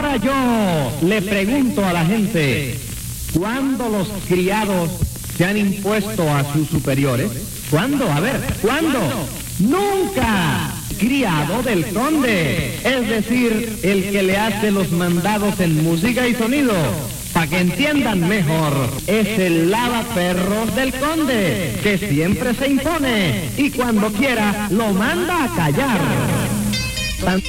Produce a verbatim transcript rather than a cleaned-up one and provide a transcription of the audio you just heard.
Ahora yo le pregunto a la gente, ¿cuándo los criados se han impuesto a sus superiores? ¿Cuándo? A ver, ¿cuándo? ¡Nunca! Criado del conde, es decir, el que le hace los mandados en música y sonido. Para que entiendan mejor, es el lavaperros del conde, que siempre se impone y cuando quiera lo manda a callar. Tan-